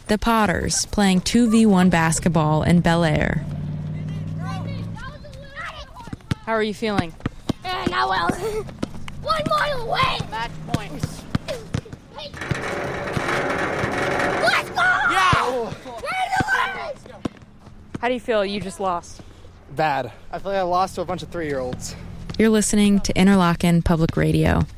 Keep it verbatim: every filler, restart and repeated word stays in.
the Potters, playing two v one basketball in Bel Air. How are you feeling? Uh, not well. One more away! Match point. Let's go! Yeah! How do you feel? You just lost. Bad. I feel like I lost to a bunch of three-year-olds. You're listening to Interlochen Public Radio.